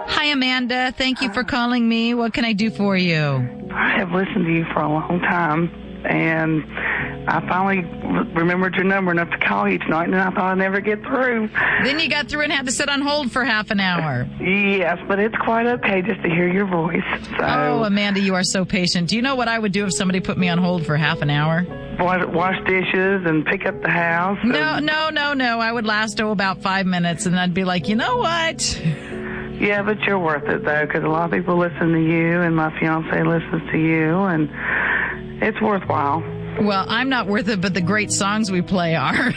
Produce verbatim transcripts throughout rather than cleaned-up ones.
Hi, Amanda. Thank you for calling me. What can I do for you? I have listened to you for a long time, and I finally remembered your number enough to call you tonight, and I thought I'd never get through. Then you got through and had to sit on hold for half an hour. Yes, but it's quite okay just to hear your voice. So. Oh, Amanda, you are so patient. Do you know what I would do if somebody put me on hold for half an hour? Wash dishes and pick up the house? And... No, no, no, no. I would last, oh, about five minutes, and I'd be like, you know what? Yeah, but you're worth it, though, because a lot of people listen to you, and my fiance listens to you, and it's worthwhile. Well, I'm not worth it, but the great songs we play are.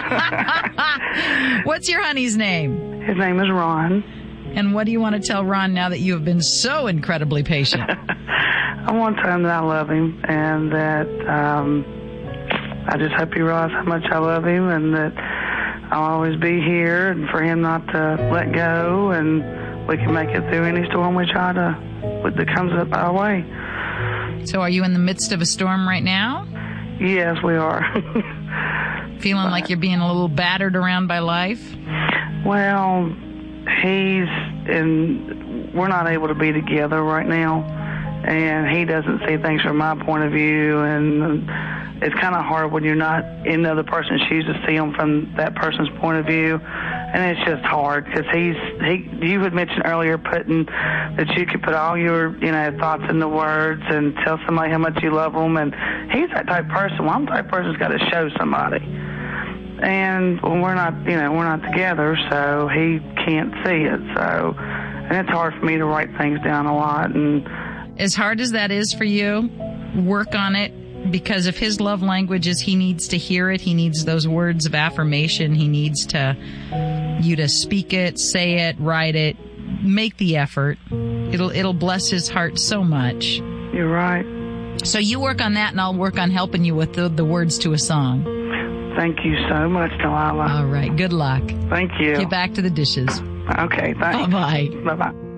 What's your honey's name? His name is Ron. And what do you want to tell Ron now that you have been so incredibly patient? I want to tell him that I love him, and that um, I just hope he realizes how much I love him, and that I'll always be here, and for him not to let go, and we can make it through any storm we try to that comes up our way. So are you in the midst of a storm right now? Yes, we are. Feeling but, like you're being a little battered around by life? Well, he's in, we're not able to be together right now, and he doesn't see things from my point of view, and it's kind of hard when you're not in the other person's shoes to see them from that person's point of view. And it's just hard because he's, he, you had mentioned earlier putting, that you could put all your, you know, thoughts into words and tell somebody how much you love them. And he's that type of person. Well, I'm the type of person who's got to show somebody. And well, we're not, you know, we're not together, so he can't see it. So, and it's hard for me to write things down a lot. And as hard as that is for you, work on it. Because if his love language is he needs to hear it, he needs those words of affirmation, he needs to you to speak it, say it, write it, make the effort. It'll it'll bless his heart so much. You're right. So you work on that, and I'll work on helping you with the, the words to a song. Thank you so much, Delilah. All right. Good luck. Thank you. Get back to the dishes. Okay. Thanks. Bye-bye. Bye-bye.